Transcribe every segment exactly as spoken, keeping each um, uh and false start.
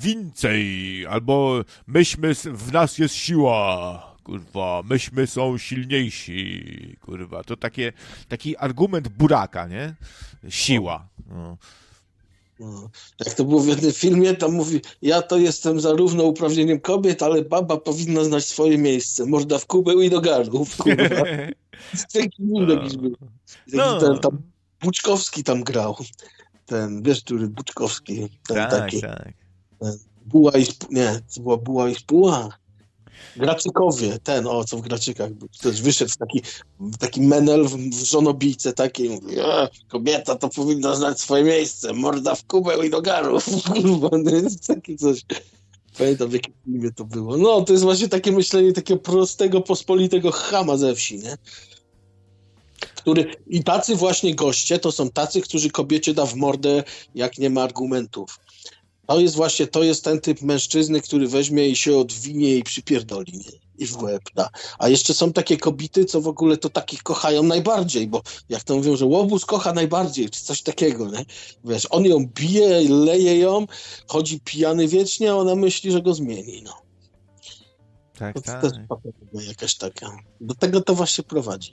więcej, albo myśmy, w nas jest siła, kurwa, myśmy są silniejsi, kurwa. To takie, taki argument buraka, nie? Siła. No. No. Jak to było w jednym filmie, tam mówi, ja to jestem za równouprawnieniem kobiet, ale baba powinna znać swoje miejsce. Morda w kubeł i do gardłów, kurwa. Taki film jakiś był. No. Ten, tam Buczkowski tam grał. Ten, wiesz, który Buczkowski. Ten Tak, taki. tak. Ten, Buła i spu... Nie, to była Buła i Spuła. Graczykowie, ten, o, co w Graczykach był. Też wyszedł w taki, w taki menel w, w żonobijce takiej, mówi, e, kobieta to powinna znać swoje miejsce, morda w kubeł i do garów. Kurwa, to jest takie coś. Pamiętam, w jakim filmie to było. No, to jest właśnie takie myślenie takiego prostego, pospolitego chama ze wsi, nie? Który, i tacy właśnie goście to są tacy, którzy kobiecie da w mordę, jak nie ma argumentów. To jest właśnie, to jest ten typ mężczyzny, który weźmie i się odwinie i przypierdoli, nie? I w łeb da. A jeszcze są takie kobiety, co w ogóle to takich kochają najbardziej, bo jak to mówią, że łobuz kocha najbardziej, czy coś takiego, nie? Wiesz, on ją bije, leje ją, chodzi pijany wiecznie, a ona myśli, że go zmieni, no. Tak, To tak. też jest jakaś taka. Do tego to właśnie prowadzi.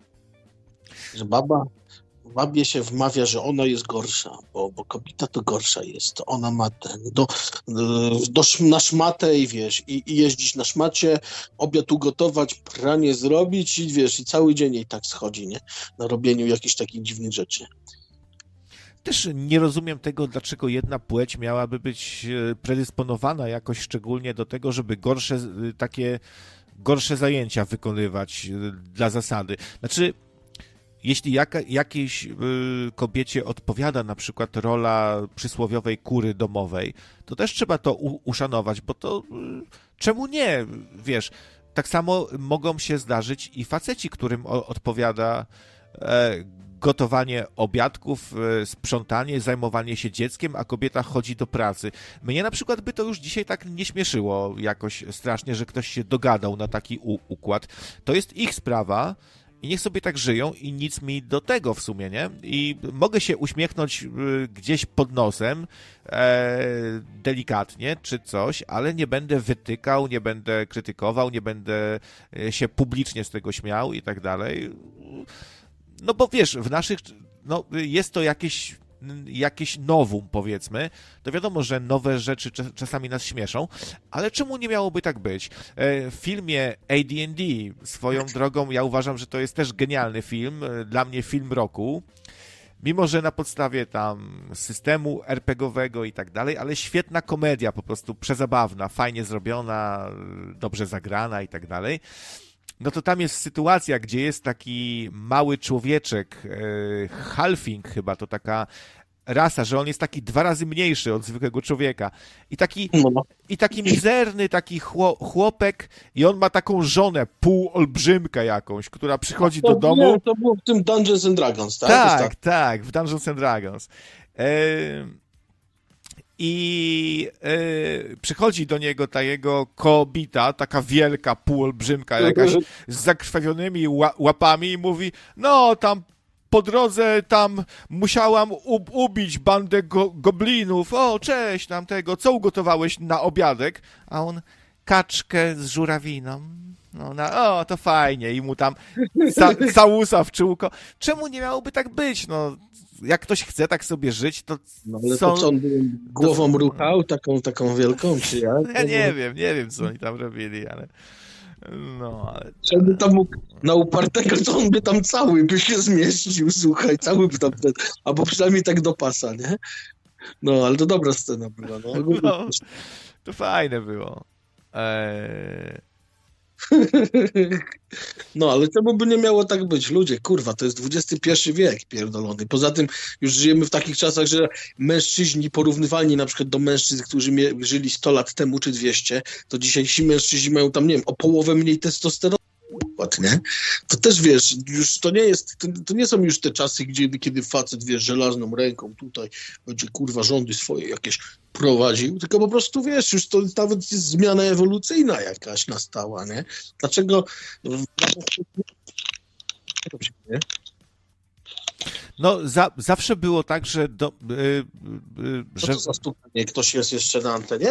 Że baba, babie się wmawia, że ona jest gorsza, bo, bo kobieta to gorsza jest, to ona ma ten, do, do, na szmatę i wiesz, i, i jeździć na szmacie, obiad ugotować, pranie zrobić i wiesz, i cały dzień jej tak schodzi, nie? Na robieniu jakichś takich dziwnych rzeczy. Też nie rozumiem tego, dlaczego jedna płeć miałaby być predysponowana jakoś szczególnie do tego, żeby gorsze takie, gorsze zajęcia wykonywać dla zasady. Znaczy, jeśli jaka, jakiejś y, kobiecie odpowiada na przykład rola przysłowiowej kury domowej, to też trzeba to u, uszanować, bo to y, czemu nie? Wiesz, tak samo mogą się zdarzyć i faceci, którym o, odpowiada e, gotowanie obiadków, e, sprzątanie, zajmowanie się dzieckiem, a kobieta chodzi do pracy. Mnie na przykład by to już dzisiaj tak nie śmieszyło jakoś strasznie, że ktoś się dogadał na taki u, układ. To jest ich sprawa. I niech sobie tak żyją i nic mi do tego w sumie, nie? I mogę się uśmiechnąć y, gdzieś pod nosem e, delikatnie czy coś, ale nie będę wytykał, nie będę krytykował, nie będę się publicznie z tego śmiał i tak dalej. No bo wiesz, w naszych, no jest to jakieś jakieś nowum, powiedzmy, to wiadomo, że nowe rzeczy czasami nas śmieszą, ale czemu nie miałoby tak być? W filmie A D and D, swoją drogą, ja uważam, że to jest też genialny film, dla mnie film roku, mimo że na podstawie tam systemu er pe gie owego i tak dalej, ale świetna komedia, po prostu przezabawna, fajnie zrobiona, dobrze zagrana i tak dalej. No to tam jest sytuacja, gdzie jest taki mały człowieczek, e, halfling chyba, to taka rasa, że on jest taki dwa razy mniejszy od zwykłego człowieka. I taki, No. i taki mizerny taki chło, chłopek i on ma taką żonę, półolbrzymkę jakąś, która przychodzi to do domu. Nie, to było w tym Dungeons and Dragons, tak? Tak, tak, tak, w Dungeons and Dragons. E, I e, przychodzi do niego ta jego kobieta, taka wielka, półolbrzymka jakaś, z zakrwawionymi ła, łapami i mówi, no tam po drodze tam musiałam u, ubić bandę go, goblinów, o cześć tam tego, co ugotowałeś na obiadek? A on, kaczkę z żurawiną. No, na, o, to fajnie i mu tam ca, całusa w czółko. Czemu nie miałoby tak być? No, jak ktoś chce tak sobie żyć, to no, ale są... to co on głową to... ruchał, taką, taką wielką, czy ja? Ja nie wiem, nie wiem, co oni tam robili, ale... No, ale... Żeby tam mógł, na upartego, to on by tam cały by się zmieścił, słuchaj, cały by tam, ten, albo przynajmniej tak do pasa, nie? No, ale to dobra scena była, no. No, to fajne było. Eee... No, ale czemu by nie miało tak być? Ludzie, kurwa, to jest dwudziesty pierwszy wiek pierdolony. Poza tym już żyjemy w takich czasach, że mężczyźni porównywalni na przykład do mężczyzn, którzy mie- żyli sto lat temu czy dwieście, to dzisiejsi mężczyźni mają tam, nie wiem, o połowę mniej testosteronu. Nie? To też wiesz, już to nie jest, to, to nie są już te czasy, gdzie, kiedy facet, wiesz, żelazną ręką tutaj będzie kurwa rządy swoje jakieś prowadził, tylko po prostu wiesz, już to nawet jest zmiana ewolucyjna jakaś nastała, nie? Dlaczego No, za, zawsze było tak, że... Do, yy, yy, Co że... to za stupnie? Ktoś jest jeszcze na antenie?